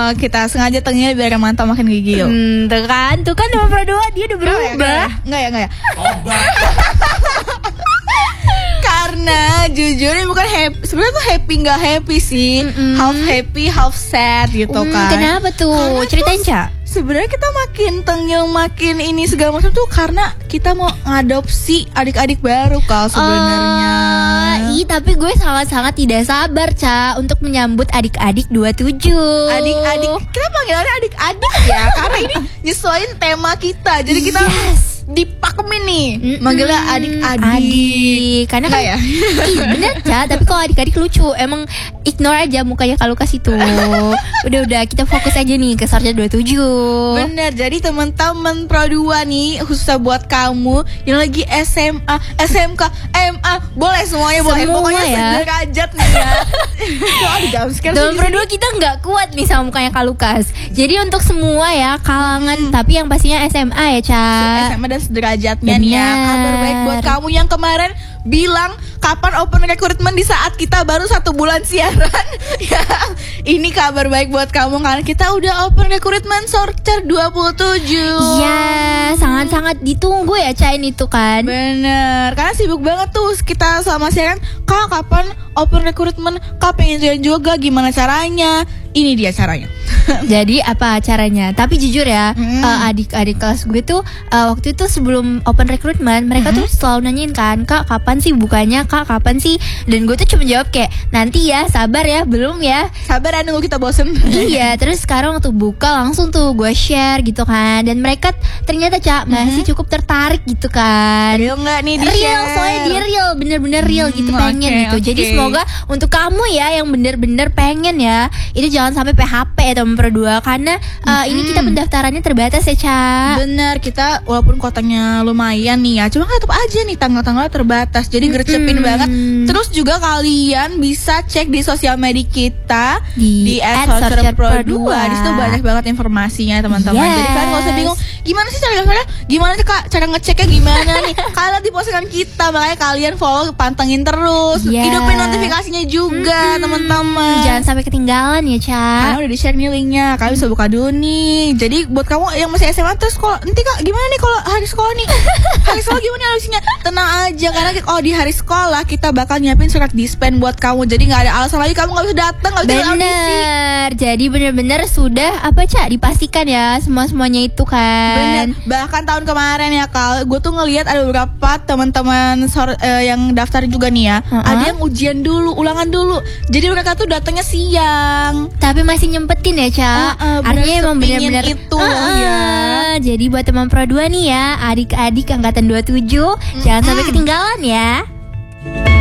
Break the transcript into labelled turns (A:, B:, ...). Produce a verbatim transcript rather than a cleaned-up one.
A: Oh, kita sengaja tengil biar yang mantap makin gigil.
B: Hmm, tuh kan, tuh kan nomor dua dia udah berubah.
A: Enggak ya, enggak ya. Karena jujur ini bukan happy, sebenarnya tuh happy nggak happy sih,
B: Mm-mm.
A: half happy half sad gitu
B: Hmm,
A: kan.
B: kenapa tuh?
A: Karena
B: Ceritain,
A: tuh
B: Ca.
A: Sebenarnya kita makin tengil, makin ini segala macam tuh karena kita mau ngadopsi adik-adik baru Kal sebenarnya.
B: Oh, ih, tapi gue sangat-sangat tidak sabar, Ca, untuk menyambut adik-adik dua puluh tujuh.
A: Adik-adik, kita panggilannya adik-adik ya, karena ini nyesuaiin tema kita. Jadi kita
B: Yes.
A: dipakemin nih,
B: Mm-mm.
A: manggilnya adik-adik.
B: Adik, karena kan
A: Nggak ya?
B: Ih, bener, Ca, tapi kalau adik-adik lucu. Emang ignore aja mukanya Kak Lukas itu. Udah-udah, kita fokus aja nih ke Sarja dua puluh tujuh.
A: Bener, jadi teman-teman Pro dua nih, khususnya buat kamu yang lagi S M A, S M K, M A, boleh semuanya boleh.
B: Semua
A: Pokoknya
B: ya.
A: sederajat nih ya. Soal di jam sekarang
B: Dalam
A: sih.
B: Pro dua kita nggak kuat nih sama mukanya Kak Lukas. Jadi untuk semua ya kalangan, tapi yang pastinya S M A ya, Ca.
A: S M A dan sederajatnya nih ya.
B: Bener.
A: Kabar baik buat kamu yang kemarin bilang kapan open recruitment di saat kita baru satu bulan siaran. Ya, ini kabar baik buat kamu karena kita udah open recruitment Sorcer dua puluh tujuh.
B: Iya, sangat-sangat ditunggu ya, Ca, ini tuh kan.
A: Bener, karena sibuk banget tuh kita selama siaran. Kak, kapan open recruitment? Kak, pengen join juga, gimana caranya? Ini dia caranya.
B: Jadi apa caranya? Tapi jujur ya,
A: Mm.
B: eh, adik-adik kelas gue tuh eh, waktu itu sebelum open recruitment mereka tuh selalu nanyain kan, Kak kapan sih bukanya, Kak kapan sih? Dan gue tuh cuma jawab kayak nanti ya, sabar ya, belum ya.
A: Sabar ya, nunggu kita bosen.
B: Iya, terus sekarang waktu buka langsung tuh gue share gitu kan. Dan mereka ternyata, Ca, masih cukup tertarik gitu kan.
A: Real nggak nih di
B: Real, soalnya dia real, bener-bener real gitu,
A: Hmm,
B: pengen
A: oke,
B: gitu. Jadi
A: oke.
B: semoga untuk kamu ya yang bener-bener pengen ya, itu jangan sampai P H P ya teman Pro dua. Karena uh, ini kita pendaftarannya terbatas ya, Ca.
A: Bener, kita walaupun kotanya lumayan nih ya, cuma tetap aja nih tanggal-tanggal terbatas. Jadi gercepin
B: Mm-mm.
A: banget. Terus juga kalian bisa cek di sosial media kita
B: Di
A: di
B: at
A: at Sorcer
B: Sorcer
A: Pro
B: Pro
A: dua.
B: dua.
A: Di situ banyak banget informasinya teman-teman.
B: Yes.
A: Jadi kalian gak usah bingung gimana sih cara ngeceknya, gimana sih Kak cara ngeceknya gimana nih. Kalian di postingan kita, makanya kalian follow, pantengin terus.
B: Yes.
A: Hidupin notifikasinya juga teman-teman.
B: Jangan sampai ketinggalan ya, Ca.
A: Karena udah di-share nih linknya, kalian bisa buka dulu nih. Jadi buat kamu yang masih S M A terus sekolah, nanti Kak gimana nih kalau hari sekolah nih? Hari sekolah gimana audisinya? Tenang aja, karena oh di hari sekolah kita bakal nyiapin surat dispen buat kamu. Jadi nggak ada alasan lagi kamu nggak bisa datang, nggak bisa audisi.
B: Bener, jadi bener-bener sudah apa, Ca, dipastikan ya semua-semuanya itu kan.
A: Bener. Bahkan tahun kemarin ya Kal, gue tuh ngelihat ada beberapa teman-teman sor- eh, yang daftar juga nih ya.
B: Uh-uh.
A: Ada yang ujian dulu, ulangan dulu. Jadi mereka tuh datangnya siang.
B: Tapi masih nyempetin ya, Ca.
A: Uh-uh, bener,
B: Artinya emang
A: sepingin
B: bener-bener
A: itu
B: Uh-uh.
A: ya.
B: Jadi buat teman Pro dua nih ya, adik-adik angkatan dua puluh tujuh, jangan sampai ketinggalan ya.